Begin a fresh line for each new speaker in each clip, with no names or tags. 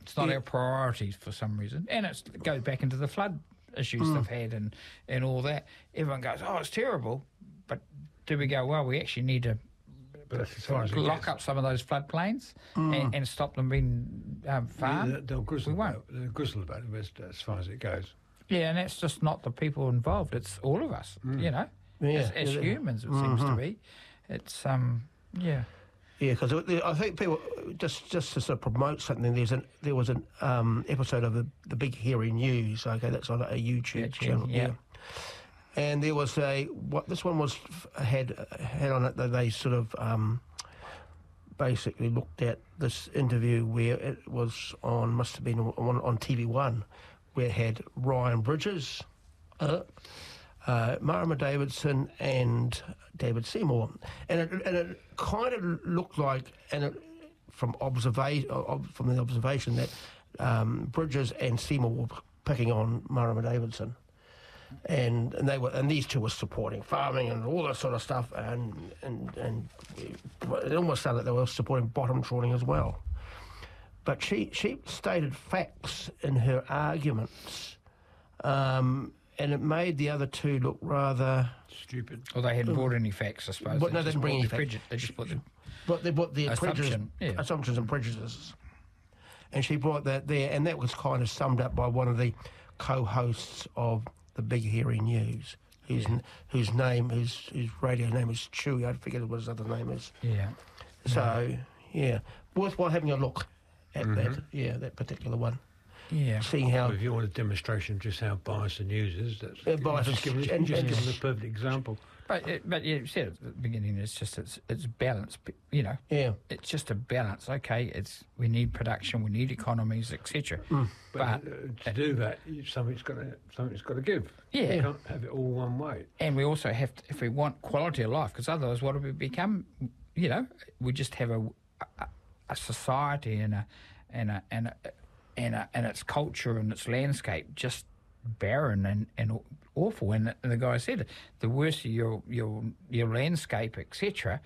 It's not our priorities for some reason. And it goes back into the flood issues they've had and all that. Everyone goes, oh, it's terrible. But do we go, well, we actually need to lock up some of those floodplains and stop them being farmed?
Yeah, they'll grizzle about it as far as it goes.
Yeah, and that's just not the people involved. It's all of us, as humans, it seems to be. It's, Yeah,
because I think people just to sort of promote something. There was an episode of the Big Hairy News. Okay, that's on a YouTube channel. Yeah, and there was this one had on it that they sort of basically looked at this interview where it was must have been on TV1, where it had Ryan Bridges, Marama Davidson and David Seymour, and it kind of looked like, from the observation that Bridges and Seymour were picking on Marama Davidson, and these two were supporting farming and all that sort of stuff, and it almost sounded like they were supporting bottom trawling as well. But she stated facts in her arguments. And it made the other two look rather
stupid.
Well, they hadn't brought any facts, I suppose.
But no, they didn't bring any facts.
They just put
the assumptions and prejudices. And she brought that there, and that was kind of summed up by one of the co-hosts of the Big Hairy News, whose radio name is Chewy. I forget what his other name is.
Yeah.
So, worthwhile having a look at that particular one.
Yeah.
Seeing how...
Well, if you want a demonstration of just how biased the news is, that's
biased,
give them a perfect example.
But you said at the beginning, it's balance, Yeah. It's just a balance. Okay, we need production, we need economies, etc.
But to do that, something's got to give.
Yeah.
You can't have it all one way.
And we also have to, if we want quality of life, because otherwise what do we become? We just have a society and its culture and its landscape just barren and awful. And the guy said, the worse your landscape, etc.,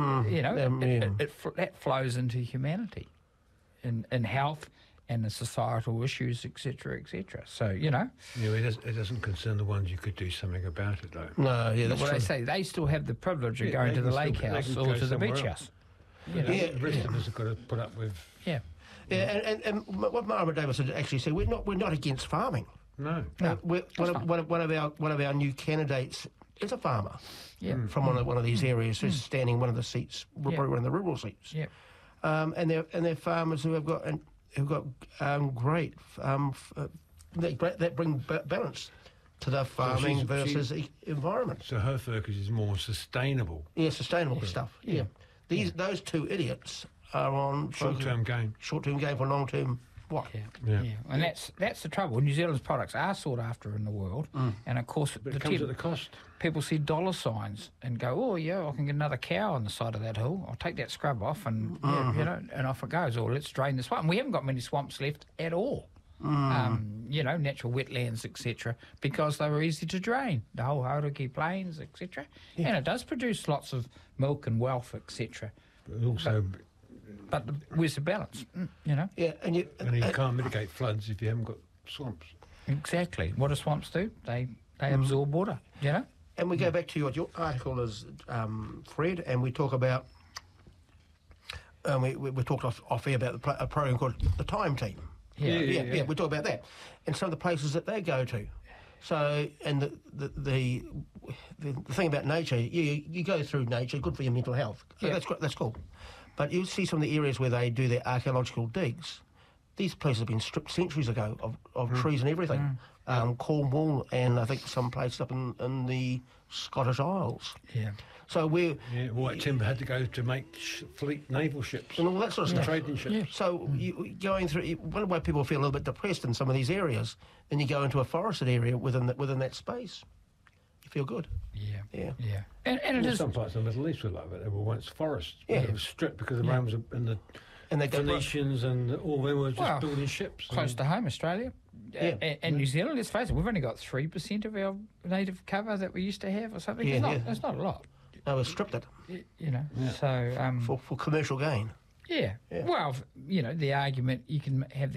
that flows into humanity, in health and the societal issues, etc., etc. So
it doesn't concern the ones you could do something about it, though.
No, that's
what
true.
They say. They still have the privilege of going to the lake house or to the beach house.
The rest of us have got to put up with.
Yeah.
Yeah, and what Marama Davidson actually said, we're not against farming.
No.
One of our new candidates is a farmer.
Yeah.
From one of these areas, who's standing one of the seats, probably one of the rural seats.
Yeah.
And they're farmers who have got great that bring balance to the farming versus environment.
So her focus is more sustainable.
Yeah, sustainable stuff. Yeah. Those two idiots are on
short-term gain for
long-term what?
Yeah. And that's the trouble. New Zealand's products are sought after in the world, and of course,
but it comes at the cost.
People see dollar signs and go, "Oh yeah, I can get another cow on the side of that hill. I'll take that scrub off, and and off it goes. Or let's drain the swamp. And we haven't got many swamps left at all. Natural wetlands, etc., because they were easy to drain. The whole Hauraki Plains, etc., and it does produce lots of milk and wealth, etc.
But also.
But where's the balance, Yeah,
and you
can't mitigate floods if you haven't got swamps.
Exactly. What do swamps do? They absorb water,
And we go back to your article is, Fred, and we talk about, we talked off air about a program called the Time Team. Yeah, we talk about that. And some of the places that they go to. So, and the thing about nature, you go through nature, good for your mental health. Yeah. That's cool. But you see some of the areas where they do their archaeological digs. These places have been stripped centuries ago of trees and everything. Cornwall and I think some place up in the Scottish Isles.
Yeah.
So
white timber had to go to make fleet naval ships
and all that sort of stuff.
Trading ships.
Yeah. So you going through, one of why people feel a little bit depressed in some of these areas. Then you go into a forested area within that space. You feel good.
Yeah. And it is.
Some parts of the Middle East were like that. They were once forests.
Yeah.
They were stripped because the Romans and the Phoenicians and all them were just building ships.
Close to home, Australia. And New Zealand, let's face it, we've only got 3% of our native cover that we used to have or something. It's not a lot.
No, we've stripped it.
So...
for commercial gain.
Yeah. Well, the argument, you can have